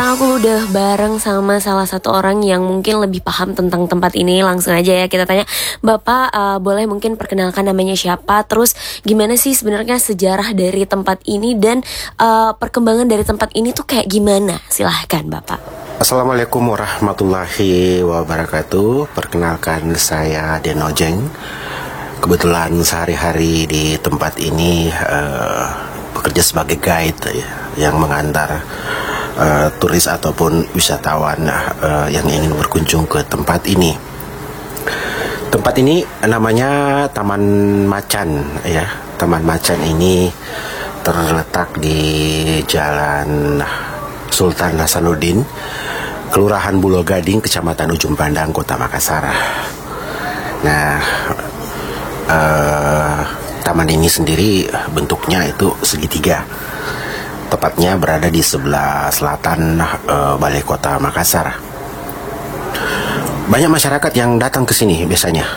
aku udah bareng sama salah satu orang yang mungkin lebih paham tentang tempat ini. Langsung aja ya kita tanya, Bapak boleh mungkin perkenalkan namanya siapa, terus gimana sih sebenarnya sejarah dari tempat ini dan perkembangan dari tempat ini tuh kayak gimana? Silahkan Bapak. Assalamualaikum warahmatullahi wabarakatuh. Perkenalkan saya Denojeng. Kebetulan sehari-hari di tempat ini bekerja sebagai guide ya, yang mengantar turis ataupun wisatawan yang ingin berkunjung ke tempat ini. Tempat ini namanya Taman Macan ya. Taman Macan ini terletak di Jalan Sultan Hasanuddin, Kelurahan Bulo Gading, Kecamatan Ujung Pandang, Kota Makassar. Nah, taman ini sendiri bentuknya itu segitiga. Tepatnya berada di sebelah selatan Balai Kota Makassar. Banyak masyarakat yang datang ke sini biasanya,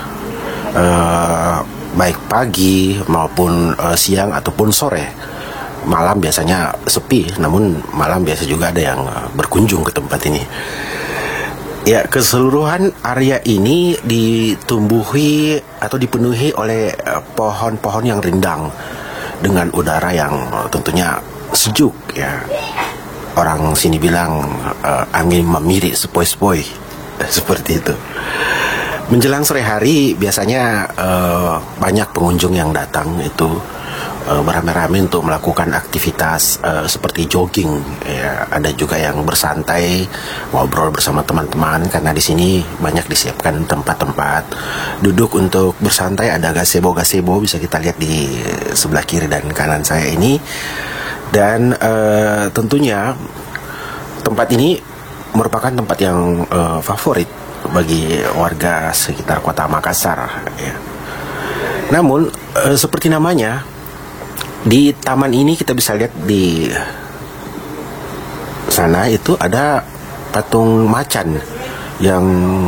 baik pagi maupun siang ataupun sore. Malam biasanya sepi, namun malam biasa juga ada yang berkunjung ke tempat ini. Ya, keseluruhan area ini ditumbuhi atau dipenuhi oleh pohon-pohon yang rindang dengan udara yang tentunya sejuk ya. Orang sini bilang angin memiri sepoi-sepoi seperti itu. Menjelang sore hari biasanya banyak pengunjung yang datang itu beramai-ramai untuk melakukan aktivitas seperti jogging ya. Ada juga yang bersantai ngobrol bersama teman-teman, karena di sini banyak disiapkan tempat-tempat duduk untuk bersantai. Ada gazebo bisa kita lihat di sebelah kiri dan kanan saya ini. Dan tentunya tempat ini merupakan tempat yang favorit bagi warga sekitar Kota Makassar ya. Namun seperti namanya, di taman ini kita bisa lihat di sana itu ada patung macan yang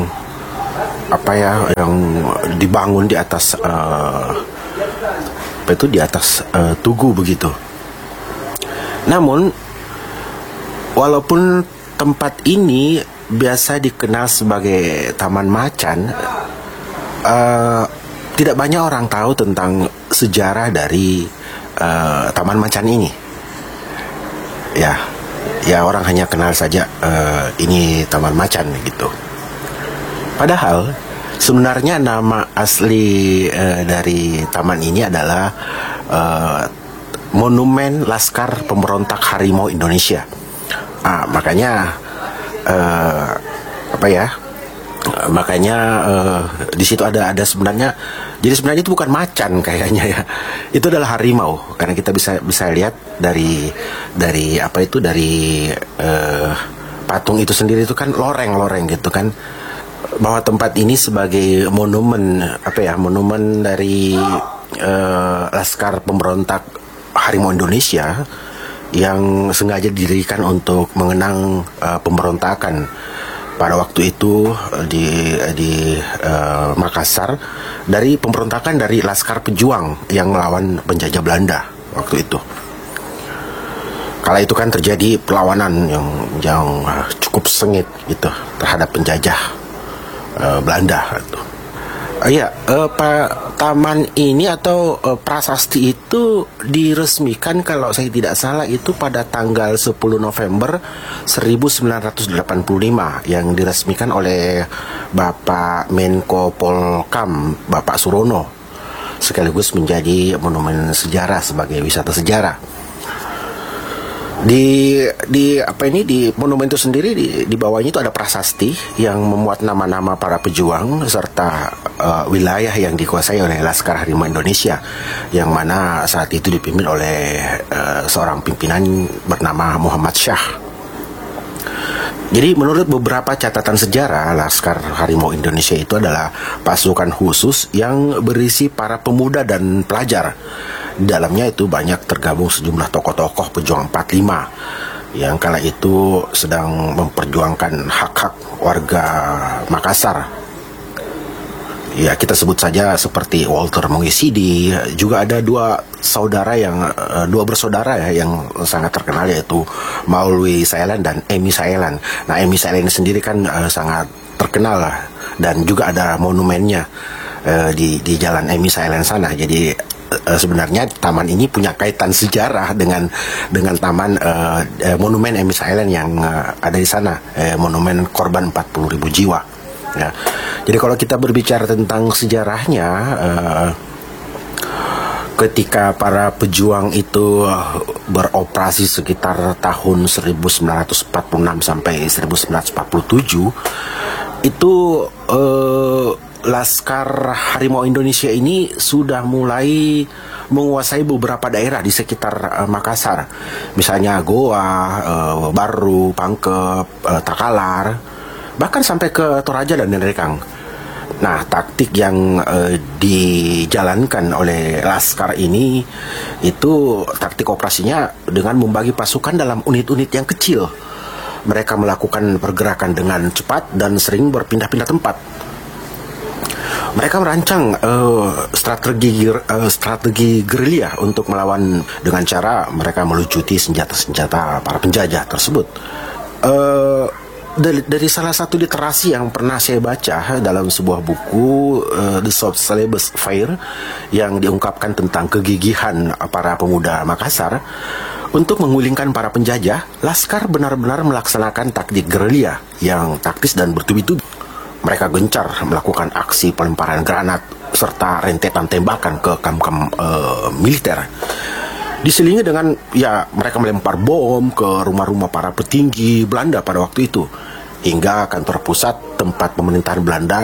yang dibangun di atas tugu begitu. Namun walaupun tempat ini biasa dikenal sebagai Taman Macan, tidak banyak orang tahu tentang sejarah dari Taman Macan ini. Ya orang hanya kenal saja ini Taman Macan gitu. Padahal sebenarnya nama asli dari taman ini adalah Monumen Laskar Pemberontak Harimau Indonesia. Makanya di situ ada sebenarnya. Jadi sebenarnya itu bukan macan kayaknya ya. Itu adalah harimau, karena kita bisa lihat dari patung itu sendiri itu kan loreng gitu kan, bahwa tempat ini sebagai monumen dari Laskar Pemberontak Harimau Indonesia yang sengaja didirikan untuk mengenang pemberontakan pada waktu itu di Makassar, dari pemberontakan dari Laskar Pejuang yang melawan penjajah Belanda waktu itu. Kala itu kan terjadi perlawanan yang cukup sengit gitu terhadap penjajah Belanda itu. Taman ini atau prasasti itu diresmikan kalau saya tidak salah itu pada tanggal 10 November 1985 yang diresmikan oleh Bapak Menko Polkam, Bapak Surono, sekaligus menjadi monumen sejarah sebagai wisata sejarah. Di monumen itu sendiri di bawahnya itu ada prasasti yang memuat nama-nama para pejuang serta wilayah yang dikuasai oleh Laskar Harimau Indonesia, yang mana saat itu dipimpin oleh seorang pimpinan bernama Muhammad Syah. Jadi menurut beberapa catatan sejarah, Laskar Harimau Indonesia itu adalah pasukan khusus yang berisi para pemuda dan pelajar. Di dalamnya itu banyak tergabung sejumlah tokoh-tokoh pejuang 45 yang kala itu sedang memperjuangkan hak-hak warga Makassar. Ya, kita sebut saja seperti Walter Mongisidi. Juga ada dua bersaudara ya yang sangat terkenal, yaitu Maulwi Saelan dan Emi Saelan. Nah, Emi Saelan ini sendiri kan sangat terkenal lah, dan juga ada monumennya di Jalan Emi Saelan sana. Jadi sebenarnya taman ini punya kaitan sejarah dengan taman monumen Emi Saelan yang ada di sana, monumen korban 40.000 jiwa. Ya. Jadi kalau kita berbicara tentang sejarahnya, ketika para pejuang itu beroperasi sekitar tahun 1946 sampai 1947, itu Laskar Harimau Indonesia ini sudah mulai menguasai beberapa daerah di sekitar Makassar, misalnya Goa, Baru, Pangkep, Takalar, bahkan sampai ke Toraja dan Nerekang. Nah, taktik yang dijalankan oleh Laskar ini itu taktik operasinya dengan membagi pasukan dalam unit-unit yang kecil. Mereka melakukan pergerakan dengan cepat dan sering berpindah-pindah tempat. Mereka merancang strategi gerilya untuk melawan dengan cara mereka melucuti senjata-senjata para penjajah tersebut. Dari salah satu literasi yang pernah saya baca dalam sebuah buku, The Soft Syllabus Affair, yang diungkapkan tentang kegigihan para pemuda Makassar untuk menggulingkan para penjajah, Laskar benar-benar melaksanakan taktik gerilya yang taktis dan bertubi-tubi. Mereka gencar melakukan aksi pelemparan granat serta rentetan tembakan ke kamp-kamp militer. Diselingi dengan mereka melempar bom ke rumah-rumah para petinggi Belanda pada waktu itu, hingga kantor pusat tempat pemerintahan Belanda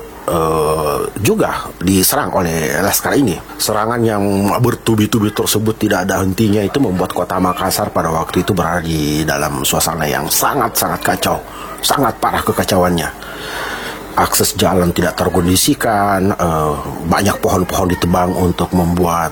juga diserang oleh Laskar ini. Serangan yang bertubi-tubi tersebut tidak ada hentinya itu membuat kota Makassar pada waktu itu berada di dalam suasana yang sangat-sangat kacau, sangat parah kekacauannya. Akses jalan tidak terkondisikan, banyak pohon-pohon ditebang untuk membuat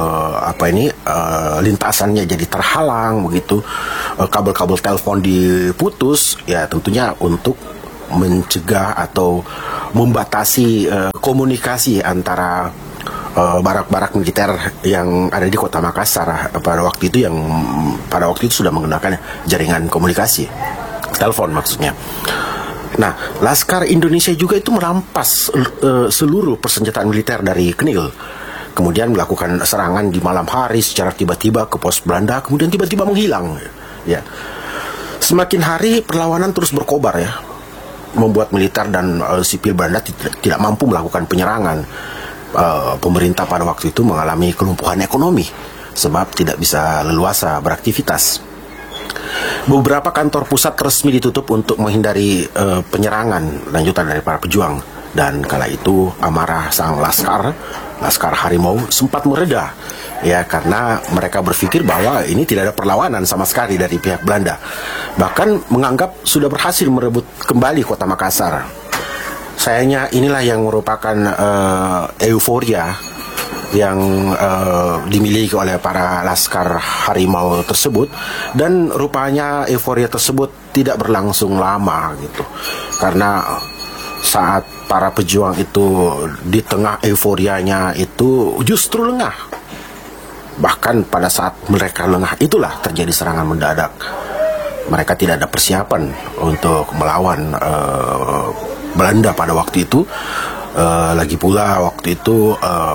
lintasannya jadi terhalang begitu. Kabel-kabel telepon diputus, ya tentunya untuk mencegah atau membatasi komunikasi antara barak-barak militer yang ada di kota Makassar pada waktu itu sudah menggunakan jaringan komunikasi telepon maksudnya. Nah, Laskar Indonesia juga itu merampas seluruh persenjataan militer dari Knil, kemudian melakukan serangan di malam hari secara tiba-tiba ke pos Belanda, kemudian tiba-tiba menghilang. Ya, semakin hari perlawanan terus berkobar ya, membuat militer dan sipil Belanda tidak mampu melakukan penyerangan. Pemerintah pada waktu itu mengalami kelumpuhan ekonomi sebab tidak bisa leluasa beraktivitas. Beberapa kantor pusat resmi ditutup untuk menghindari penyerangan lanjutan dari para pejuang. Dan kala itu amarah sang Laskar Harimau sempat mereda, ya, karena mereka berpikir bahwa ini tidak ada perlawanan sama sekali dari pihak Belanda. Bahkan menganggap sudah berhasil merebut kembali kota Makassar. Sayangnya inilah yang merupakan euforia yang dimiliki oleh para Laskar Harimau tersebut, dan rupanya euforia tersebut tidak berlangsung lama gitu, karena saat para pejuang itu di tengah euforianya itu justru lengah. Bahkan pada saat mereka lengah itulah terjadi serangan mendadak. Mereka tidak ada persiapan untuk melawan Belanda pada waktu itu. Lagi pula waktu itu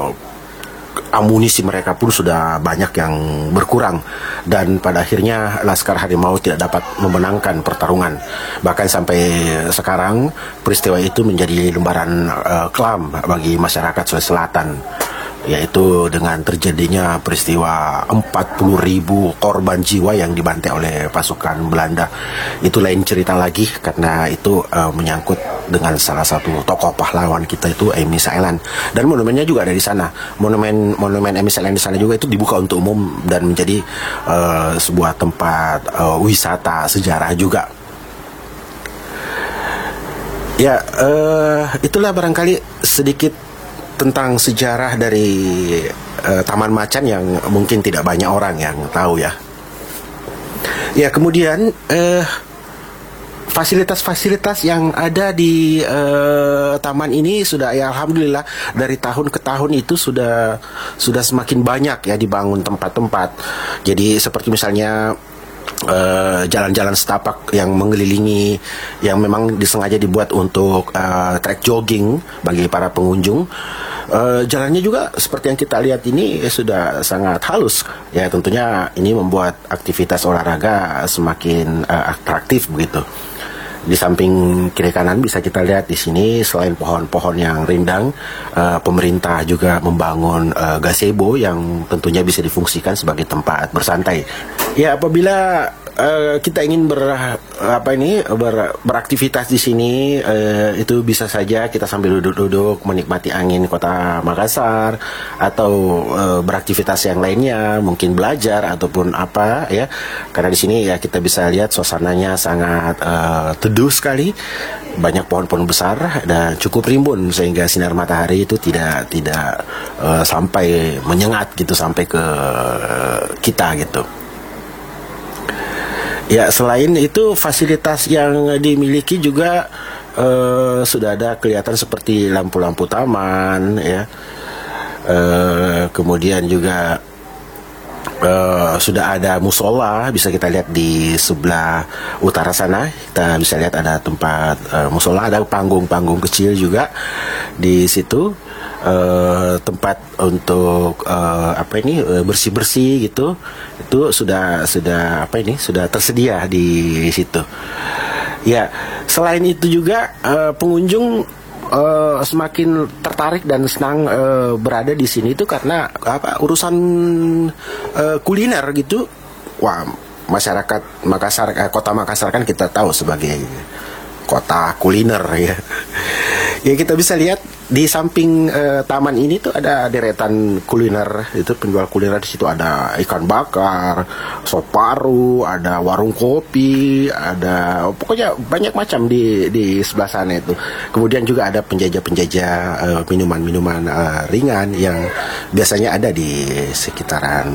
amunisi mereka pun sudah banyak yang berkurang, dan pada akhirnya Laskar Harimau tidak dapat memenangkan pertarungan. Bahkan sampai sekarang peristiwa itu menjadi lembaran kelam bagi masyarakat Sulawesi Selatan, yaitu dengan terjadinya peristiwa 40.000 korban jiwa yang dibantai oleh pasukan Belanda. Itu lain cerita lagi, karena itu menyangkut dengan salah satu tokoh pahlawan kita, itu Emi Saelan, dan monumennya juga ada di sana. Monumen Emi Saelan di sana juga itu dibuka untuk umum dan menjadi sebuah tempat wisata sejarah juga. Ya, itulah barangkali sedikit tentang sejarah dari Taman Macan yang mungkin tidak banyak orang yang tahu ya. Ya, kemudian fasilitas-fasilitas yang ada di taman ini sudah, ya alhamdulillah, dari tahun ke tahun itu sudah semakin banyak ya dibangun tempat-tempat. Jadi seperti misalnya jalan-jalan setapak yang mengelilingi, yang memang disengaja dibuat untuk trek jogging bagi para pengunjung. Jalannya juga seperti yang kita lihat ini sudah sangat halus. Ya tentunya ini membuat aktivitas olahraga semakin atraktif begitu. Di samping kiri kanan bisa kita lihat di sini selain pohon-pohon yang rindang, pemerintah juga membangun gazebo yang tentunya bisa difungsikan sebagai tempat bersantai. Ya apabila kita ingin beraktivitas di sini, itu bisa saja kita sambil duduk-duduk menikmati angin kota Makassar, atau beraktivitas yang lainnya, mungkin belajar ataupun apa ya. Karena di sini ya kita bisa lihat suasananya sangat teduh sekali, banyak pohon-pohon besar dan cukup rimbun sehingga sinar matahari itu tidak sampai menyengat gitu sampai ke kita gitu. Ya selain itu fasilitas yang dimiliki juga sudah ada kelihatan seperti lampu-lampu taman ya, kemudian juga sudah ada musola, bisa kita lihat di sebelah utara sana, kita bisa lihat ada tempat musola, ada panggung-panggung kecil juga di situ. Tempat untuk bersih-bersih gitu, itu sudah tersedia di situ. Ya, selain itu juga pengunjung semakin tertarik dan senang berada di sini itu karena urusan kuliner gitu. Wah, masyarakat Makassar, kota Makassar kan kita tahu sebagai kota kuliner ya. Ya kita bisa lihat di samping taman ini tuh ada deretan kuliner, itu penjual kuliner. Di situ ada ikan bakar, sop paru, ada warung kopi, ada pokoknya banyak macam di sebelah sana itu. Kemudian juga ada penjajah-penjajah minuman-minuman ringan yang biasanya ada di sekitaran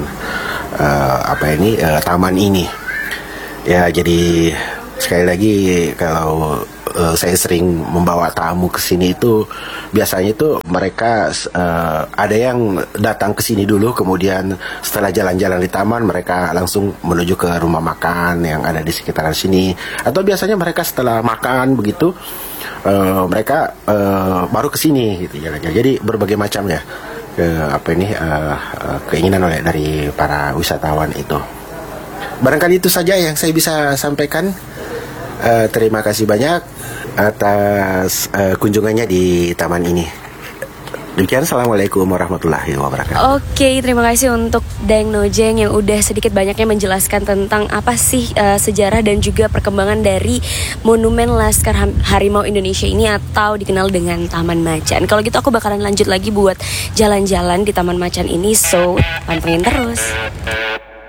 taman ini. Ya jadi sekali lagi kalau saya sering membawa tamu ke sini itu biasanya itu mereka ada yang datang ke sini dulu, kemudian setelah jalan-jalan di taman mereka langsung menuju ke rumah makan yang ada di sekitaran sini, atau biasanya mereka setelah makan begitu mereka baru ke sini gitu jalan-jalan. Jadi berbagai macam ya keinginan dari para wisatawan itu. Barangkali itu saja yang saya bisa sampaikan. Terima kasih banyak atas kunjungannya di taman ini. Demikian, assalamualaikum warahmatullahi wabarakatuh. Oke, terima kasih untuk Daeng Nojeng yang udah sedikit banyaknya menjelaskan tentang apa sih sejarah dan juga perkembangan dari Monumen Laskar Harimau Indonesia ini atau dikenal dengan Taman Macan. Kalau gitu aku bakalan lanjut lagi buat jalan-jalan di Taman Macan ini, so pantengin terus.